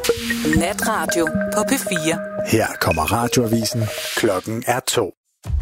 Natradio på P4. Her kommer radioavisen. Klokken er 2.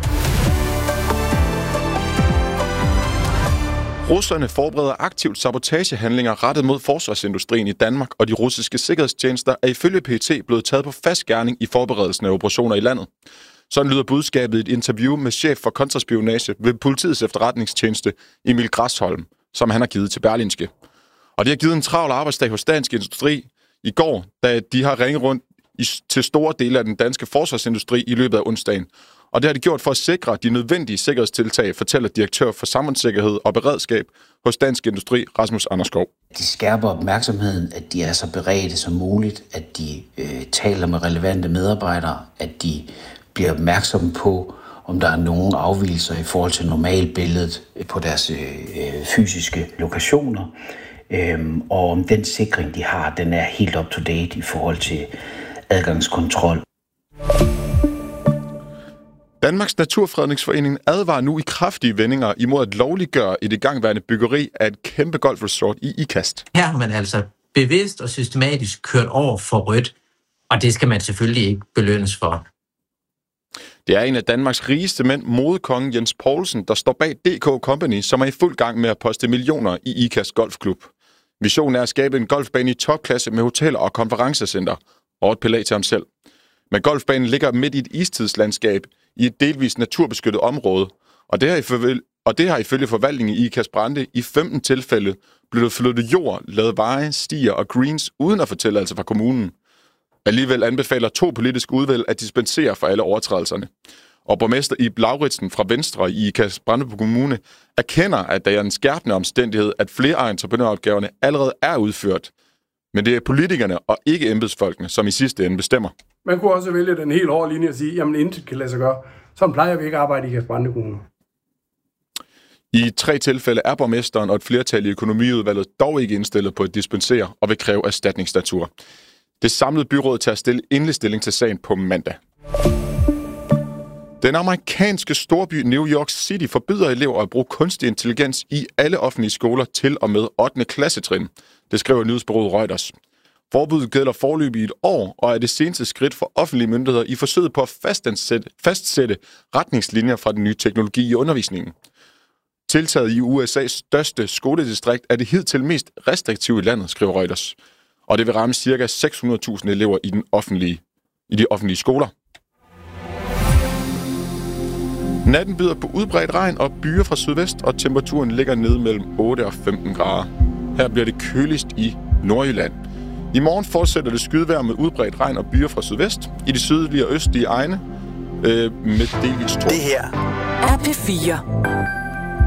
Russerne forbereder aktivt sabotagehandlinger rettet mod forsvarsindustrien i Danmark, og de russiske sikkerhedstjenester er ifølge PET blevet taget på fast gerning i forberedelsen af operationer i landet. Sådan lyder budskabet i et interview med chef for kontraspionage ved politiets efterretningstjeneste Emil Græsholm, som han har givet til Berlingske. Og det har givet en travl arbejdsdag hos Dansk Industri i går, da de har ringet rundt til store dele af den danske forsvarsindustri i løbet af onsdagen. Og det har de gjort for at sikre de nødvendige sikkerhedstiltag, fortæller direktør for samfundssikkerhed og beredskab hos Dansk Industri, Rasmus Anderskov. De skærper opmærksomheden, at de er så beredte som muligt, at de taler med relevante medarbejdere, at de bliver opmærksomme på, om der er nogen afvigelser i forhold til normalbilledet på deres fysiske lokationer, og om den sikring, de har, den er helt up to date i forhold til adgangskontrol. Danmarks Naturfredningsforening advarer nu i kraftige vendinger imod at lovliggøre et igangværende byggeri af et kæmpe golfresort i Ikast. Her har man altså bevidst og systematisk kørt over for rødt, og det skal man selvfølgelig ikke belønnes for. Det er en af Danmarks rigeste mænd, modekongen Jens Poulsen, der står bag DK Company, som er i fuld gang med at poste millioner i Ikast Golfklub. Visionen er at skabe en golfbane i topklasse med hoteller og konferencecenter, og et palæ til ham selv. Men golfbanen ligger midt i et istidslandskab i et delvis naturbeskyttet område, og det har ifølge forvaltningen i Ikast Brande i 15 tilfælde blevet flyttet jord, lavet veje, stier og greens uden at få tilladelse fra kommunen. Alligevel anbefaler 2 politiske udvalg at dispensere for alle overtrædelserne. Og borgmester Ib Lauritsen fra Venstre i Ikast Brande Kommune erkender, at der er en skærpende omstændighed, at flere af entreprenøropgaverne allerede er udført. Men det er politikerne og ikke embedsfolkene, som i sidste ende bestemmer. Man kunne også vælge den helt hårde linje og sige, jamen intet kan lade sig gøre. Sådan plejer vi ikke at arbejde i Ikast Brande Kommune. I 3 tilfælde er borgmesteren og et flertal i økonomiudvalget dog ikke indstillet på at dispensere og vil kræve erstatningsnatur. Det samlede byråd tager endelig stilling til sagen på mandag. Den amerikanske storby New York City forbyder elever at bruge kunstig intelligens i alle offentlige skoler til og med 8. klassetrin. Det skriver nyhedsbureauet Reuters. Forbuddet gælder foreløbig i et år, og er det seneste skridt for offentlige myndigheder i forsøget på at fastsætte retningslinjer fra den nye teknologi i undervisningen. Tiltaget i USA's største skoledistrikt er det hidtil mest restriktive i landet, skriver Reuters. Og det vil ramme ca. 600.000 elever i de offentlige skoler. Natten byder på udbredt regn og byer fra sydvest, og temperaturen ligger nede mellem 8 og 15 grader. Her bliver det køligst i Nordjylland. I morgen fortsætter det skydevejr med udbredt regn og byer fra sydvest. I de sydlige og østlige egne med delvis torden. Det her er P4.